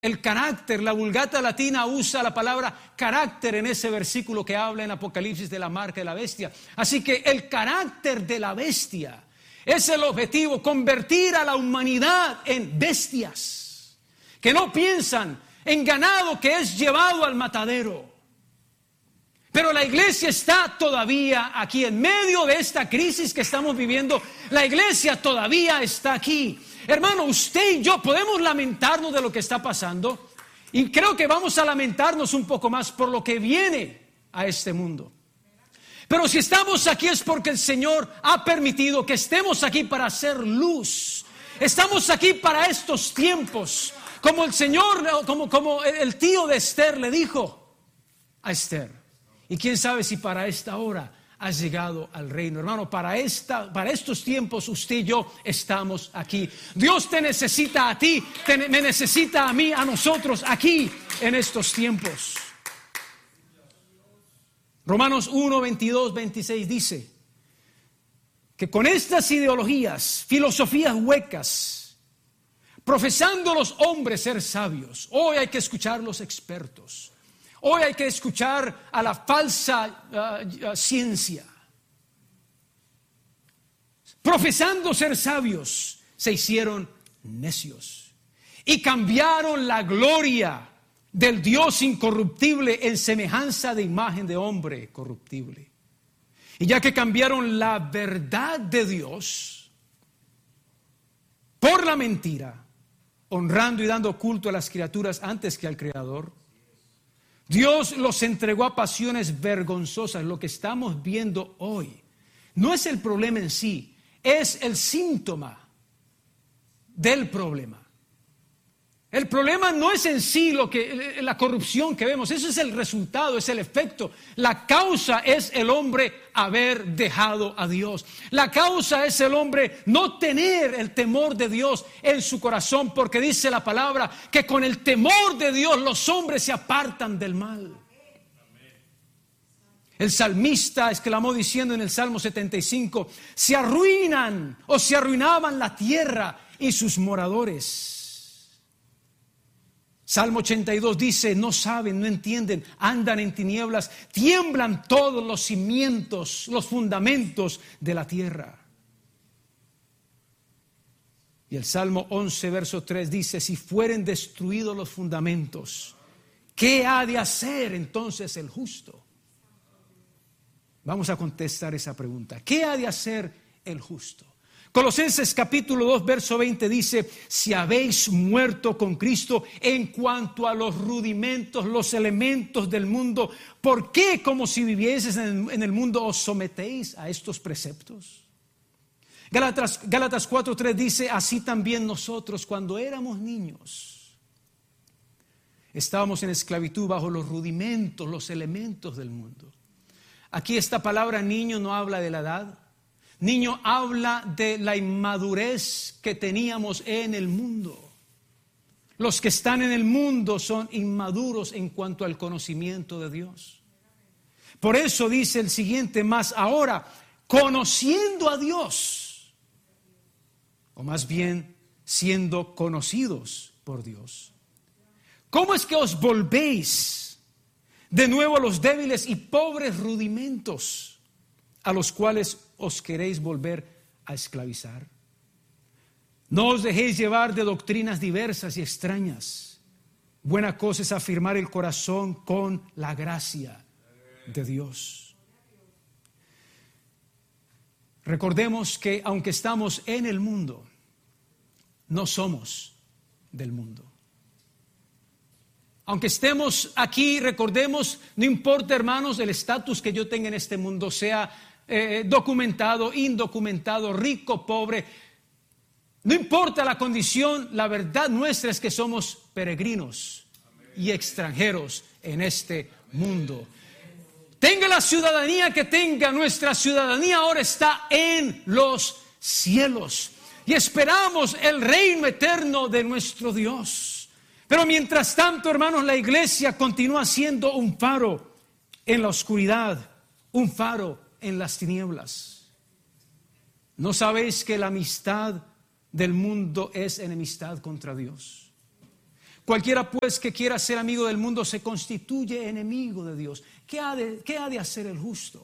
El carácter, la Vulgata latina usa la palabra carácter en ese versículo que habla en Apocalipsis de la marca de la bestia. Así que el carácter de la bestia es el objetivo, convertir a la humanidad en bestias, que no piensan en ganado que es llevado al matadero. Pero la iglesia está todavía aquí, en medio de esta crisis que estamos viviendo, la iglesia todavía está aquí. Hermano, usted y yo podemos lamentarnos de lo que está pasando, y creo que vamos a lamentarnos un poco más por lo que viene a este mundo. Pero si estamos aquí es porque el Señor ha permitido que estemos aquí para hacer luz. Estamos aquí para estos tiempos, como el Señor, como el tío de Esther le dijo a Esther. Y quién sabe si para esta hora has llegado al reino. Hermano, para estos tiempos usted y yo estamos aquí. Dios te necesita a ti, me necesita a mí, a nosotros aquí en estos tiempos. Romanos 1, 22, 26 dice que con estas ideologías, filosofías huecas, profesando los hombres ser sabios, hoy hay que escuchar los expertos. Hoy hay que escuchar a la falsa ciencia. Profesando ser sabios, se hicieron necios y cambiaron la gloria del Dios incorruptible en semejanza de imagen de hombre corruptible. Y ya que cambiaron la verdad de Dios por la mentira, honrando y dando culto a las criaturas antes que al Creador, Dios los entregó a pasiones vergonzosas. Lo que estamos viendo hoy no es el problema en sí, es el síntoma del problema. El problema no es en sí la corrupción que vemos, eso es el resultado, es el efecto. La causa es el hombre haber dejado a Dios. La causa es el hombre no tener el temor de Dios en su corazón, porque dice la palabra que con el temor de Dios los hombres se apartan del mal. El salmista exclamó diciendo en el Salmo 75, se arruinan o se arruinaban la tierra y sus moradores. Salmo 82 dice, no saben, no entienden, andan en tinieblas, tiemblan todos los cimientos, los fundamentos de la tierra. Y el Salmo 11, verso 3 dice, si fueren destruidos los fundamentos, ¿qué ha de hacer entonces el justo? Vamos a contestar esa pregunta. ¿Qué ha de hacer el justo? Colosenses capítulo 2, verso 20 dice, si habéis muerto con Cristo en cuanto a los rudimentos, los elementos del mundo, ¿por qué como si vivieseis en el mundo os sometéis a estos preceptos? Gálatas 4:3 dice, así también nosotros cuando éramos niños estábamos en esclavitud bajo los rudimentos, los elementos del mundo. Aquí esta palabra niño no habla de la edad. Niño habla de la inmadurez que teníamos en el mundo. Los que están en el mundo son inmaduros en cuanto al conocimiento de Dios. Por eso dice el siguiente, más ahora, conociendo a Dios, o más bien siendo conocidos por Dios. ¿Cómo es que os volvéis de nuevo a los débiles y pobres rudimentos a los cuales os queréis volver a esclavizar? No os dejéis llevar de doctrinas diversas y extrañas. Buena cosa es afirmar el corazón con la gracia de Dios. Recordemos que aunque estamos en el mundo, no somos del mundo. Aunque estemos aquí, recordemos, no importa, hermanos, el estatus que yo tenga en este mundo, sea documentado, indocumentado, rico, pobre, no importa la condición, la verdad nuestra es que somos peregrinos y extranjeros en este mundo. Tenga la ciudadanía que tenga, nuestra ciudadanía ahora está en los cielos y esperamos el reino eterno de nuestro Dios. Pero mientras tanto, hermanos, la iglesia continúa siendo un faro en la oscuridad, un faro en las tinieblas. ¿No sabéis que la amistad del mundo es enemistad contra Dios? Cualquiera pues que quiera ser amigo del mundo se constituye enemigo de Dios. ¿Qué ha de hacer el justo?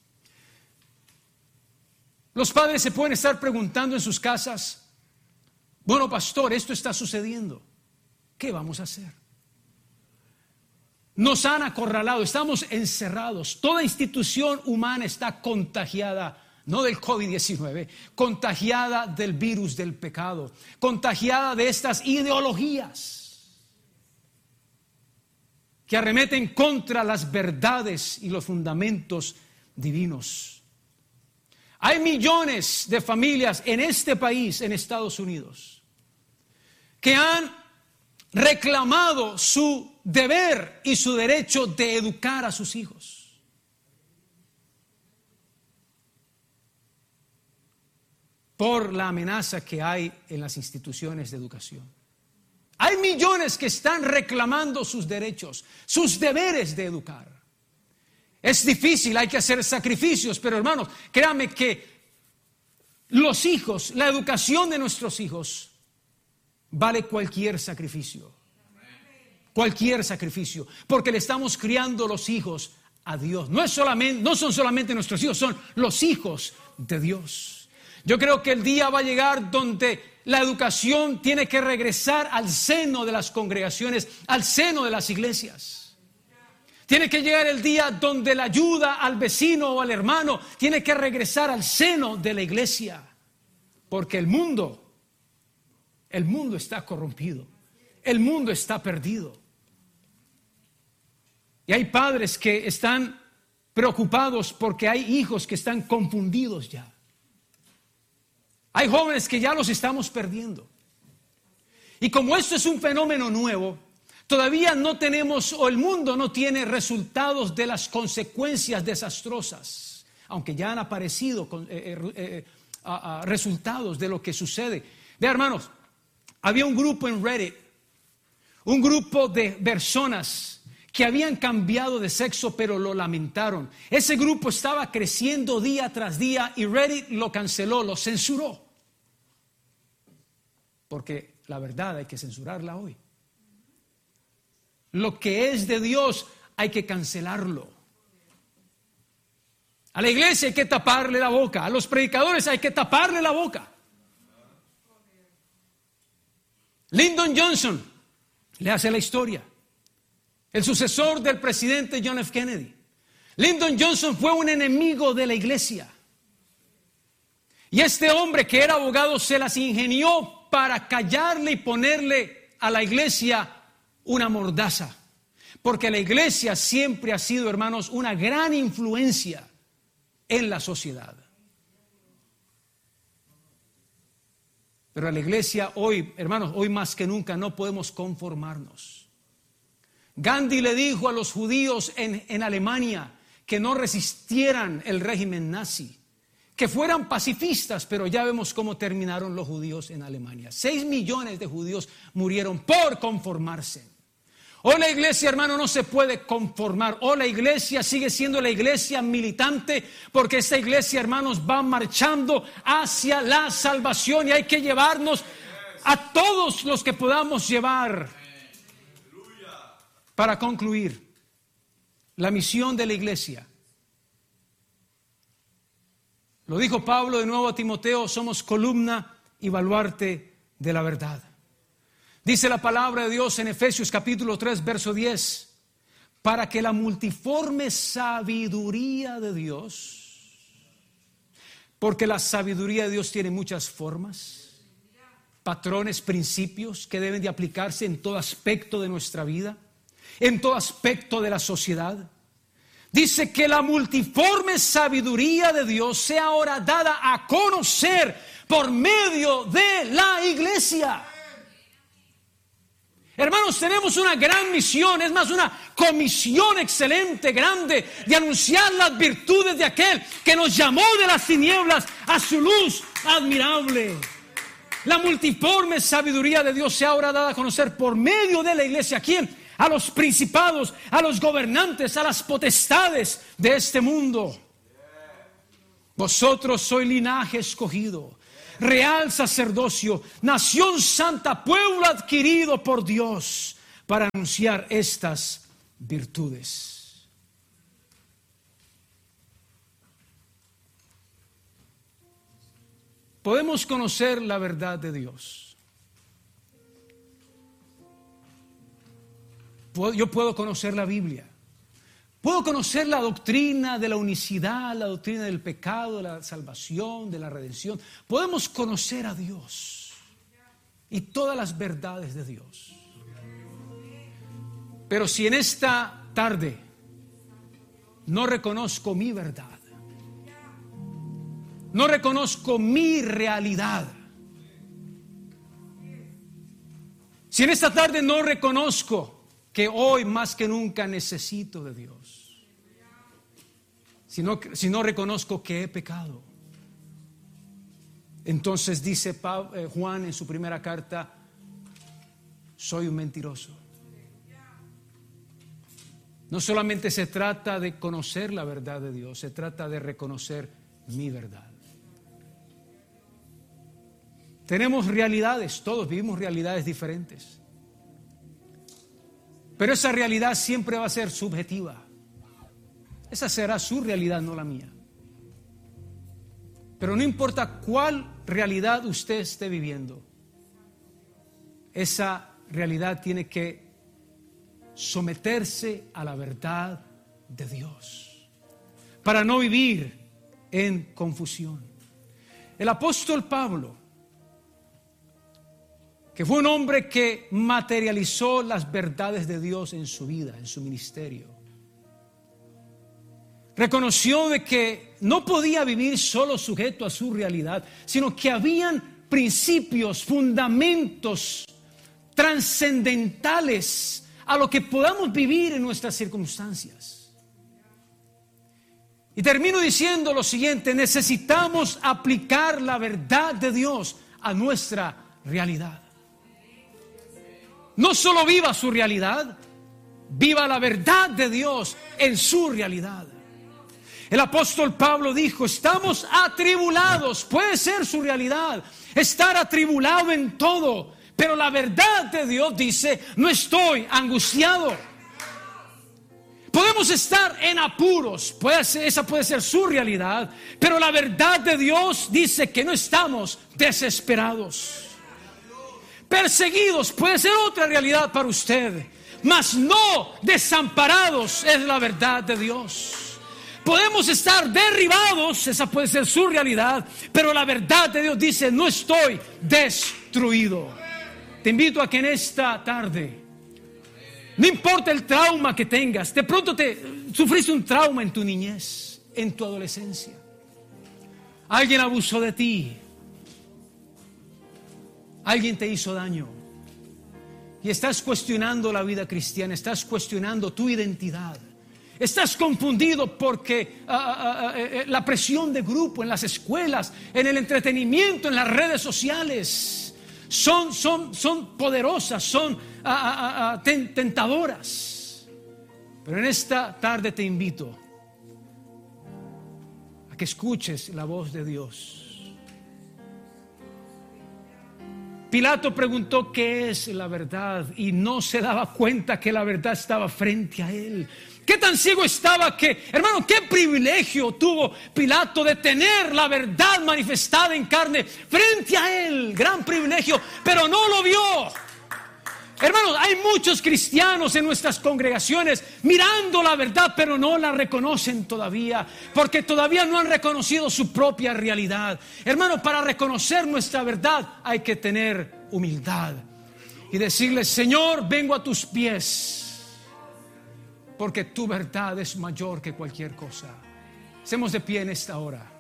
Los padres se pueden estar preguntando en sus casas, bueno, pastor, esto está sucediendo. ¿Qué vamos a hacer? Nos han acorralado, estamos encerrados. Toda institución humana está contagiada, no del COVID-19, contagiada del virus del pecado, contagiada de estas ideologías que arremeten contra las verdades y los fundamentos divinos. Hay millones de familias en este país, en Estados Unidos, que han reclamado su deber y su derecho de educar a sus hijos. Por la amenaza que hay en las instituciones de educación. Hay millones que están reclamando sus derechos, sus deberes de educar. Es difícil, hay que hacer sacrificios, pero hermanos, créanme que los hijos, la educación de nuestros hijos, vale cualquier sacrificio. Cualquier sacrificio, porque le estamos criando los hijos a Dios. No son solamente nuestros hijos, son los hijos de Dios. Yo creo que el día va a llegar donde la educación tiene que regresar al seno de las congregaciones, al seno de las iglesias. Tiene que llegar el día donde la ayuda al vecino o al hermano tiene que regresar al seno de la iglesia. Porque el mundo está corrompido. El mundo está perdido. Y hay padres que están preocupados porque hay hijos que están confundidos ya. Hay jóvenes que ya los estamos perdiendo. Y como esto es un fenómeno nuevo, todavía no tenemos, o el mundo no tiene resultados de las consecuencias desastrosas, aunque ya han aparecido resultados de lo que sucede. Vean, hermanos, había un grupo en Reddit, un grupo de personas que habían cambiado de sexo, pero lo lamentaron. Ese grupo estaba creciendo día tras día y Reddit lo canceló, lo censuró. Porque la verdad hay que censurarla hoy. Lo que es de Dios hay que cancelarlo. A la iglesia hay que taparle la boca, a los predicadores hay que taparle la boca. Lyndon Johnson le hace la historia. El sucesor del presidente John F. Kennedy. Lyndon Johnson fue un enemigo de la iglesia. Y este hombre que era abogado se las ingenió para callarle y ponerle a la iglesia una mordaza. Porque la iglesia siempre ha sido, hermanos, una gran influencia en la sociedad. Pero la iglesia hoy, hermanos, hoy más que nunca no podemos conformarnos. Gandhi le dijo a los judíos en Alemania que no resistieran el régimen nazi, que fueran pacifistas, pero ya vemos cómo terminaron los judíos en Alemania. 6 millones de judíos murieron por conformarse. Hoy la iglesia, hermano, no se puede conformar. Hoy la iglesia sigue siendo la iglesia militante, porque esta iglesia, hermanos, va marchando hacia la salvación y hay que llevarnos a todos los que podamos llevar. Para concluir, la misión de la iglesia. Lo dijo Pablo de nuevo a Timoteo, somos columna y baluarte de la verdad. Dice la palabra de Dios en Efesios capítulo 3, verso 10, para que la multiforme sabiduría de Dios, porque la sabiduría de Dios tiene muchas formas, patrones, principios que deben de aplicarse en todo aspecto de nuestra vida, en todo aspecto de la sociedad. Dice que la multiforme sabiduría de Dios sea ahora dada a conocer por medio de la iglesia. Hermanos, tenemos una gran misión, es más, una comisión excelente, grande, de anunciar las virtudes de aquel que nos llamó de las tinieblas a su luz admirable. La multiforme sabiduría de Dios sea ahora dada a conocer por medio de la iglesia. ¿A quién? A los principados, a los gobernantes, a las potestades de este mundo. Vosotros sois linaje escogido, real sacerdocio, nación santa, pueblo adquirido por Dios, para anunciar estas virtudes. Podemos conocer la verdad de Dios. Yo puedo conocer la Biblia. Puedo conocer la doctrina de la unicidad, la doctrina del pecado, de la salvación, de la redención. Podemos conocer a Dios y todas las verdades de Dios. Pero si en esta tarde no reconozco mi verdad, no reconozco mi realidad, si en esta tarde no reconozco que hoy más que nunca necesito de Dios, si no reconozco que he pecado, entonces dice Juan en su primera carta, soy un mentiroso. No solamente se trata de conocer la verdad de Dios, se trata de reconocer mi verdad. Tenemos realidades, todos vivimos realidades diferentes. Pero esa realidad siempre va a ser subjetiva. Esa será su realidad, no la mía. Pero no importa cuál realidad usted esté viviendo, esa realidad tiene que someterse a la verdad de Dios para no vivir en confusión. El apóstol Pablo, que fue un hombre que materializó las verdades de Dios en su vida, en su ministerio, reconoció de que no podía vivir solo sujeto a su realidad, sino que habían principios, fundamentos trascendentales a lo que podamos vivir en nuestras circunstancias. Y termino diciendo lo siguiente: necesitamos aplicar la verdad de Dios a nuestra realidad. No solo viva su realidad, viva la verdad de Dios en su realidad. El apóstol Pablo dijo: estamos atribulados. Puede ser su realidad, estar atribulado en todo, pero la verdad de Dios dice: no estoy angustiado. Podemos estar en apuros, esa puede ser su realidad, pero la verdad de Dios dice que no estamos desesperados. Perseguidos puede ser otra realidad para usted, mas no desamparados es la verdad de Dios. Podemos estar derribados, esa puede ser su realidad, pero la verdad de Dios dice: no estoy destruido. Te invito a que en esta tarde, no importa el trauma que tengas, de pronto sufriste un trauma en tu niñez, en tu adolescencia, alguien abusó de ti, alguien te hizo daño y estás cuestionando la vida cristiana, estás cuestionando tu identidad, estás confundido porque la presión de grupo en las escuelas, en el entretenimiento, en las redes sociales son poderosas, son tentadoras. Pero en esta tarde te invito a que escuches la voz de Dios. Pilato preguntó qué es la verdad y no se daba cuenta que la verdad estaba frente a él. ¿Qué tan ciego estaba que, hermano, qué privilegio tuvo Pilato de tener la verdad manifestada en carne frente a él? Gran privilegio, pero no lo vio. Hermanos, hay muchos cristianos en nuestras congregaciones mirando la verdad, pero no la reconocen todavía, porque todavía no han reconocido su propia realidad. Hermano, para reconocer nuestra verdad hay que tener humildad y decirle: Señor, vengo a tus pies, porque tu verdad es mayor que cualquier cosa. Estemos de pie en esta hora,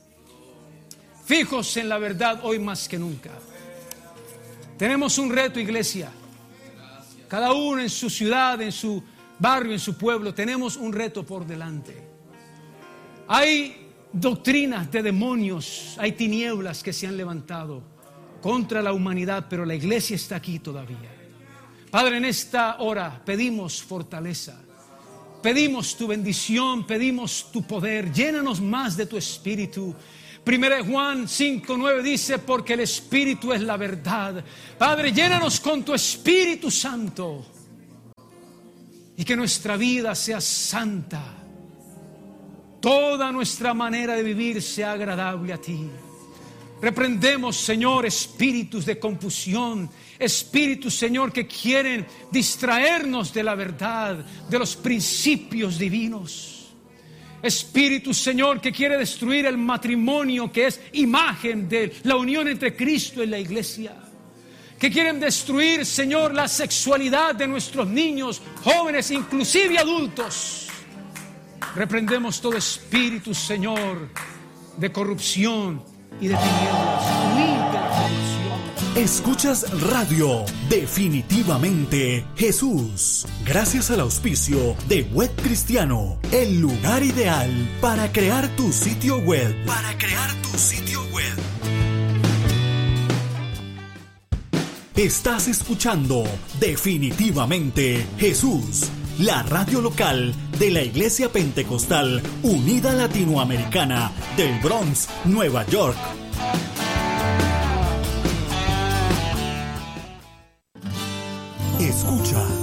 fijos en la verdad hoy más que nunca. Tenemos un reto, iglesia. Cada uno en su ciudad, en su barrio, en su pueblo, tenemos un reto por delante. Hay doctrinas de demonios, hay tinieblas que se han levantado contra la humanidad, pero la iglesia está aquí todavía. Padre, en esta hora pedimos fortaleza, pedimos tu bendición, pedimos tu poder. Llénanos más de tu espíritu. Primera de Juan 5:9 dice, porque el Espíritu es la verdad. Padre, llénanos con tu Espíritu Santo y que nuestra vida sea santa. Toda nuestra manera de vivir sea agradable a ti. Reprendemos, Señor, espíritus de confusión, espíritus, Señor, que quieren distraernos de la verdad, de los principios divinos. Espíritu, Señor, que quiere destruir el matrimonio, que es imagen de la unión entre Cristo y la iglesia. Que quieren destruir, Señor, la sexualidad de nuestros niños, jóvenes, inclusive adultos. Reprendemos todo espíritu, Señor, de corrupción y de tinieblas. Huir de la corrupción. Escuchas Radio Definitivamente Jesús, gracias al auspicio de Web Cristiano, el lugar ideal para crear tu sitio web. Estás escuchando Definitivamente Jesús, la radio local de la Iglesia Pentecostal Unida Latinoamericana del Bronx, Nueva York. Escucha